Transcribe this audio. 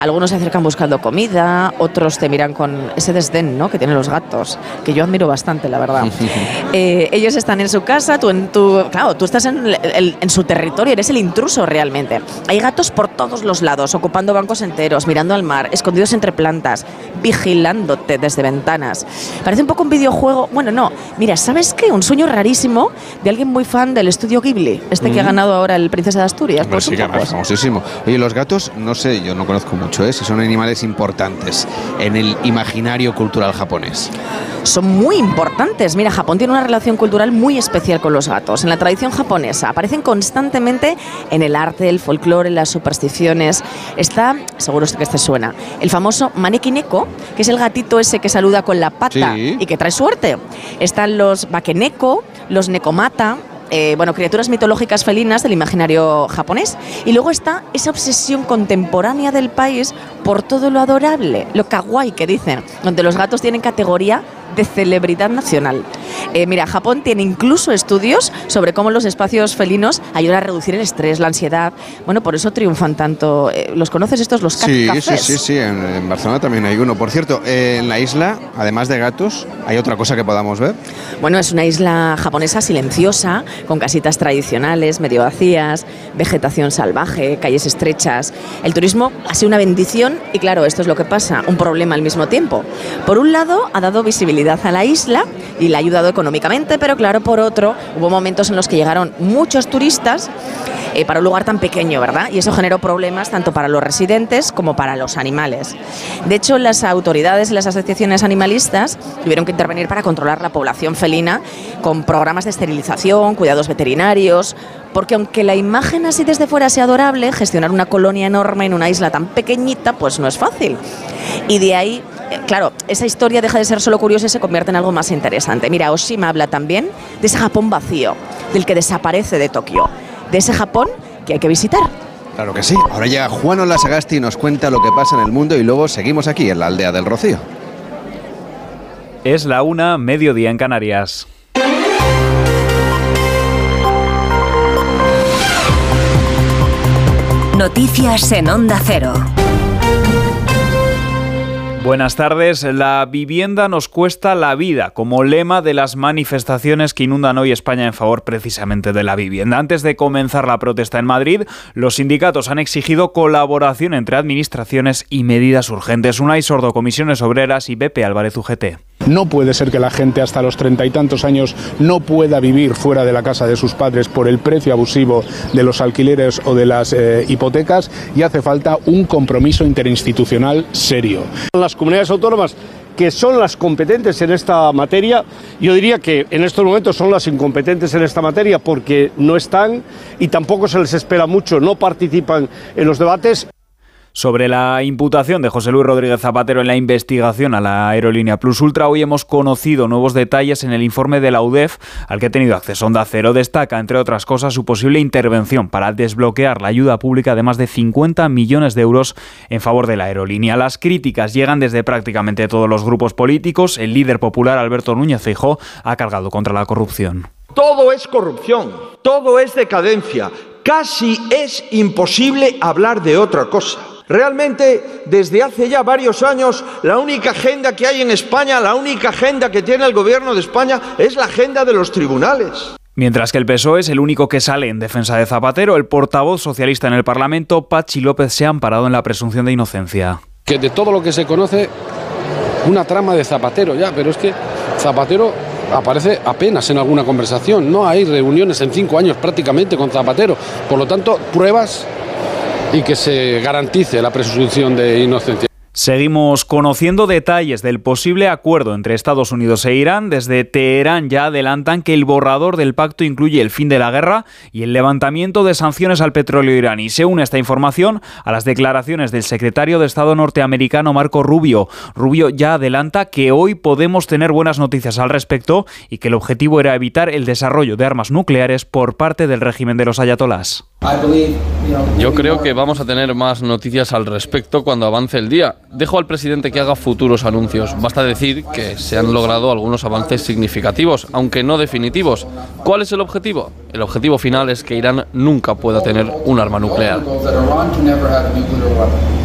Algunos se acercan buscando comida, otros te miran con ese desdén, ¿no?, que tienen los gatos, que yo admiro bastante, la verdad. Ellos están en su casa, tú estás en su territorio, eres el intruso realmente. Hay gatos por todos los lados, ocupando bancos enteros, mirando al mar, escondidos entre plantas, vigilándote desde ventanas. Parece un poco un videojuego. Bueno, no. Mira, ¿sabes qué? Un sueño rarísimo de alguien muy fan del estudio Ghibli, que ha ganado ahora el Princesa de Asturias. Pues sí, que es famosísimo. Oye, los gatos, no sé, yo no conozco mucho, si son animales importantes en el imaginario cultural japonés. Son muy importantes. Mira, Japón tiene una relación cultural muy especial con los gatos. En la tradición japonesa aparecen constantemente en el arte, el folclore, en las supersticiones. Está, seguro que este suena, el famoso maneki neko, que es el gatito ese que saluda con la pata y que trae suerte. Están los bakeneko, los nekomata, criaturas mitológicas felinas del imaginario japonés. Y luego está esa obsesión contemporánea del país por todo lo adorable, lo kawaii que dicen, donde los gatos tienen categoría de celebridad nacional. Mira, Japón tiene incluso estudios sobre cómo los espacios felinos ayudan a reducir el estrés, la ansiedad. Bueno, por eso triunfan tanto. ¿Los conoces estos, los cafés? Sí. En Barcelona también hay uno. Por cierto, en la isla, además de gatos, ¿hay otra cosa que podamos ver? Bueno, es una isla japonesa silenciosa, con casitas tradicionales, medio vacías, vegetación salvaje, calles estrechas. El turismo ha sido una bendición y, claro, esto es lo que pasa, un problema al mismo tiempo. Por un lado, ha dado visibilidad a la isla y la ha ayudado económicamente, pero claro, por otro, hubo momentos en los que llegaron muchos turistas para un lugar tan pequeño, ¿verdad? Y eso generó problemas tanto para los residentes como para los animales. De hecho, las autoridades y las asociaciones animalistas tuvieron que intervenir para controlar la población felina con programas de esterilización, cuidados veterinarios, porque aunque la imagen así desde fuera sea adorable, gestionar una colonia enorme en una isla tan pequeñita pues no es fácil. Y de ahí, claro, esa historia deja de ser solo curiosa y se convierte en algo más interesante. Mira, Oshima habla también de ese Japón vacío, del que desaparece de Tokio, de ese Japón que hay que visitar. Claro que sí. Ahora llega Juan Olasagasti y nos cuenta lo que pasa en el mundo y luego seguimos aquí en la aldea del Rocío. Es la 1:00, mediodía en Canarias. Noticias en Onda Cero. Buenas tardes. La vivienda nos cuesta la vida, como lema de las manifestaciones que inundan hoy España en favor precisamente de la vivienda. Antes de comenzar la protesta en Madrid, los sindicatos han exigido colaboración entre administraciones y medidas urgentes. Unai Sordo, Comisiones Obreras y Pepe Álvarez, UGT. No puede ser que la gente hasta los 30 y tantos años no pueda vivir fuera de la casa de sus padres por el precio abusivo de los alquileres o de las hipotecas, y hace falta un compromiso interinstitucional serio. Las comunidades autónomas que son las competentes en esta materia, yo diría que en estos momentos son las incompetentes en esta materia porque no están y tampoco se les espera mucho, no participan en los debates. Sobre la imputación de José Luis Rodríguez Zapatero en la investigación a la aerolínea Plus Ultra, hoy hemos conocido nuevos detalles en el informe de la UDEF al que ha tenido acceso Onda Cero. Destaca, entre otras cosas, su posible intervención para desbloquear la ayuda pública de más de 50 millones de euros en favor de la aerolínea. Las críticas llegan desde prácticamente todos los grupos políticos. El líder popular, Alberto Núñez Feijóo, ha cargado contra la corrupción. Todo es corrupción, todo es decadencia. Casi es imposible hablar de otra cosa. Realmente, desde hace ya varios años, la única agenda que hay en España, la única agenda que tiene el gobierno de España es la agenda de los tribunales. Mientras que el PSOE es el único que sale en defensa de Zapatero, el portavoz socialista en el Parlamento, Patxi López, se ha amparado en la presunción de inocencia. Que de todo lo que se conoce, una trama de Zapatero ya, pero es que Zapatero aparece apenas en alguna conversación. No hay reuniones en 5 años prácticamente con Zapatero. Por lo tanto, pruebas y que se garantice la presunción de inocencia. Seguimos conociendo detalles del posible acuerdo entre Estados Unidos e Irán. Desde Teherán ya adelantan que el borrador del pacto incluye el fin de la guerra y el levantamiento de sanciones al petróleo iraní. Se une esta información a las declaraciones del secretario de Estado norteamericano Marco Rubio. Rubio ya adelanta que hoy podemos tener buenas noticias al respecto y que el objetivo era evitar el desarrollo de armas nucleares por parte del régimen de los ayatolás. Yo creo que vamos a tener más noticias al respecto cuando avance el día. Dejo al presidente que haga futuros anuncios. Basta decir que se han logrado algunos avances significativos, aunque no definitivos. ¿Cuál es el objetivo? El objetivo final es que Irán nunca pueda tener un arma nuclear.